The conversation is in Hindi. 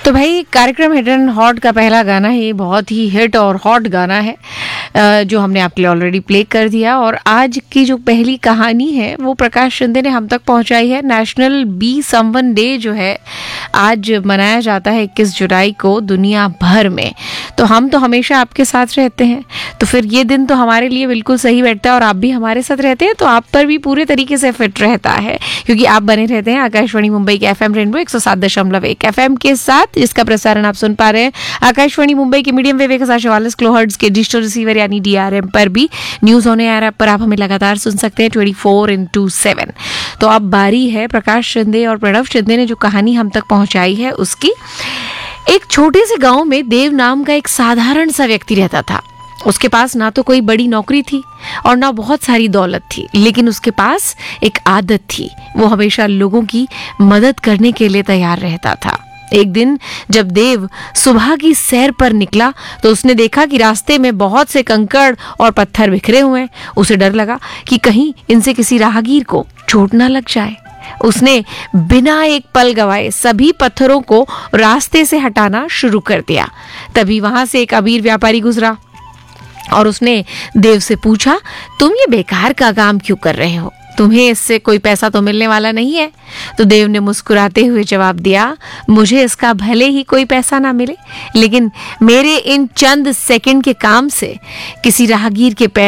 तो भाई कार्यक्रम हिट एंड हॉट का पहला गाना ही बहुत ही हिट और हॉट गाना है जो हमने आपके लिए ऑलरेडी प्ले कर दिया। और आज की जो पहली कहानी है वो प्रकाश शिंदे ने हम तक पहुंचाई है। नेशनल बी समवन डे जो है आज मनाया जाता है 21 जुलाई को दुनिया भर में। तो हम तो हमेशा आपके साथ रहते हैं, तो फिर ये दिन तो हमारे लिए बिल्कुल सही बैठता है और आप भी हमारे साथ रहते हैं तो आप पर भी पूरे तरीके से फिट रहता है, क्योंकि आप बने रहते हैं आकाशवाणी मुंबई के FM रेनबो 107.1 FM के साथ, जिसका प्रसारण आप सुन पा रहे हैं आकाशवाणी मुंबई के मीडियम वेव 1044 किलोहर्ट्ज के डिजिटल रिसीवर यानी DRM पर भी। न्यूज ऑन एयर ऐप पर आप हमें लगातार सुन सकते हैं 24/7। तो अब बारी है प्रकाश शिंदे और प्रणव शिंदे ने जो कहानी हम तक पहुंचाई है उसकी। एक छोटे से गांव में देव नाम का एक साधारण सा व्यक्ति रहता था। उसके पास ना तो कोई बड़ी नौकरी थी और ना बहुत सारी दौलत थी, लेकिन उसके पास एक आदत थी, वो हमेशा लोगों की मदद करने के लिए तैयार रहता था। एक दिन जब देव सुबह की सैर पर निकला तो उसने देखा कि रास्ते में बहुत से कंकड़ और पत्थर बिखरे हुए हैं। उसे डर लगा कि कहीं इनसे किसी राहगीर को चोट ना लग जाए। उसने बिना एक पल गवाए सभी पत्थरों को रास्ते से हटाना शुरू कर दिया। तभी वहां से एक अबीर व्यापारी गुजरा और उसने देव से पूछा, तुम ये बेकार का काम क्यों कर रहे हो? तुम्हें इससे कोई पैसा तो मिलने वाला नहीं है। तो देव ने मुस्कुराते हुए जवाब दिया, मुझे इसका भले ही कोई पैसा ना मिले, लेकिन मेरे इन चंद सेकंड के काम से किसी राहगीर के पैर